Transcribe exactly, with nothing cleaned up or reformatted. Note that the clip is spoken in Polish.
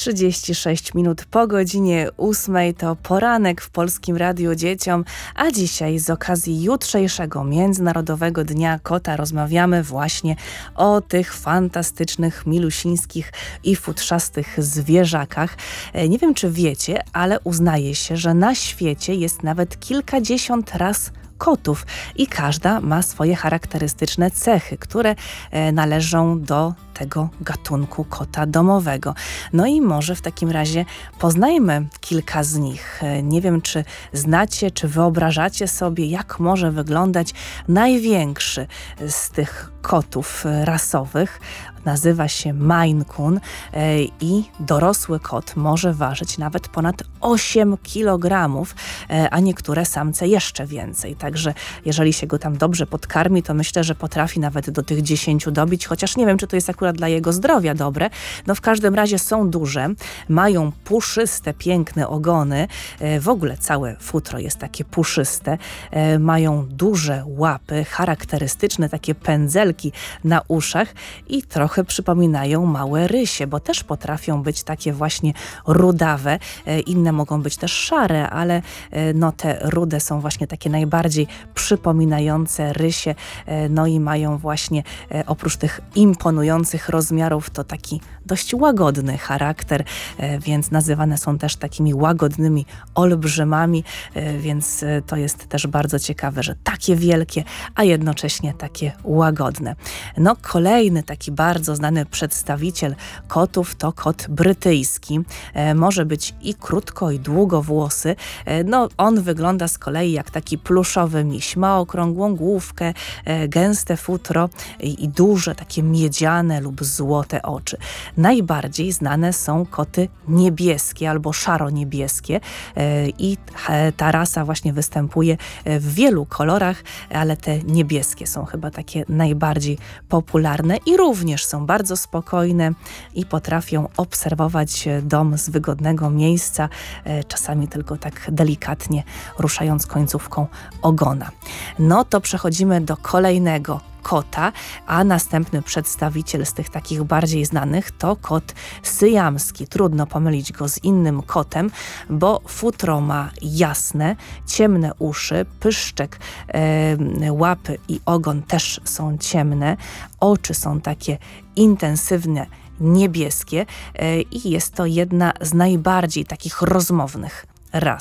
trzydzieści sześć minut po godzinie ósmej to poranek w Polskim Radiu Dzieciom, a dzisiaj z okazji jutrzejszego Międzynarodowego Dnia Kota rozmawiamy właśnie o tych fantastycznych, milusińskich i futrzastych zwierzakach. Nie wiem, czy wiecie, ale uznaje się, że na świecie jest nawet kilkadziesiąt ras kotów i każda ma swoje charakterystyczne cechy, które e, należą do tego gatunku kota domowego. No i może w takim razie poznajmy kilka z nich. E, nie wiem, czy znacie, czy wyobrażacie sobie, jak może wyglądać największy z tych kotów rasowych. Nazywa się Maine Coon e, i dorosły kot może ważyć nawet ponad osiem kilogramów, e, a niektóre samce jeszcze więcej. Także jeżeli się go tam dobrze podkarmi, to myślę, że potrafi nawet do tych dziesięciu dobić, chociaż nie wiem, czy to jest akurat dla jego zdrowia dobre. No w każdym razie są duże, mają puszyste, piękne ogony. E, w ogóle całe futro jest takie puszyste. E, mają duże łapy, charakterystyczne takie pędzelki na uszach i trochę Trochę przypominają małe rysie, bo też potrafią być takie właśnie rudawe. Inne mogą być też szare, ale no te rude są właśnie takie najbardziej przypominające rysie. No i mają właśnie oprócz tych imponujących rozmiarów to taki dość łagodny charakter, więc nazywane są też takimi łagodnymi olbrzymami, więc to jest też bardzo ciekawe, że takie wielkie, a jednocześnie takie łagodne. No kolejny taki bardzo Bardzo znany przedstawiciel kotów to kot brytyjski. E, może być i krótko, i długowłosy. E, no, on wygląda z kolei jak taki pluszowy miś. Ma okrągłą główkę, e, gęste futro i, i duże, takie miedziane lub złote oczy. Najbardziej znane są koty niebieskie albo szaro-niebieskie e, i e, ta rasa właśnie występuje w wielu kolorach, ale te niebieskie są chyba takie najbardziej popularne i również są bardzo spokojne i potrafią obserwować dom z wygodnego miejsca, czasami tylko tak delikatnie ruszając końcówką ogona. No to przechodzimy do kolejnego kota, a następny przedstawiciel z tych takich bardziej znanych to kot syjamski. Trudno pomylić go z innym kotem, bo futro ma jasne, ciemne uszy, pyszczek, e, łapy i ogon też są ciemne, oczy są takie intensywne, niebieskie e, i jest to jedna z najbardziej takich rozmownych ras.